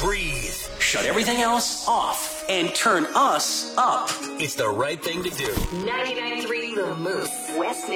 breathe. Shut everything else off and turn us up. It's the right thing to do. 99.3 The Moose, West